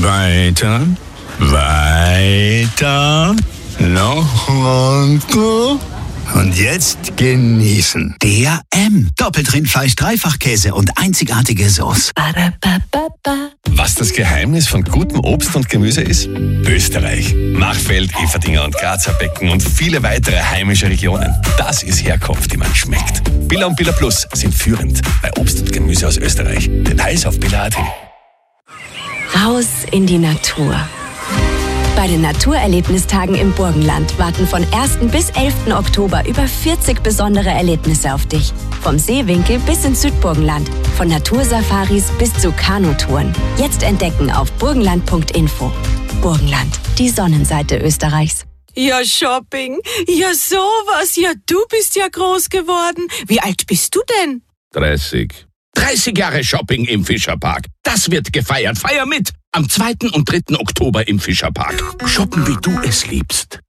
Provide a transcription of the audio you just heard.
Weiter, weiter, noch weiter. Und jetzt genießen. Der M. Doppelt Rindfleisch, Dreifachkäse und einzigartige Sauce. Was das Geheimnis von gutem Obst und Gemüse ist? Österreich. Machfeld, Everdinger und Grazer Becken und viele weitere heimische Regionen. Das ist Herkunft, die man schmeckt. Billa und Billa Plus sind führend bei Obst und Gemüse aus Österreich. Details auf billa.at. Raus in die Natur. Bei den Naturerlebnistagen im Burgenland warten von 1. bis 11. Oktober über 40 besondere Erlebnisse auf dich. Vom Seewinkel bis ins Südburgenland, von Natursafaris bis zu Kanutouren. Jetzt entdecken auf burgenland.info. Burgenland, die Sonnenseite Österreichs. Ja, Shopping. Ja, sowas. Ja, du bist ja groß geworden. Wie alt bist du denn? 30. 30 Jahre Shopping im Fischerpark. Das wird gefeiert. Feier mit! Am 2. und 3. Oktober im Fischerpark. Shoppen, wie du es liebst.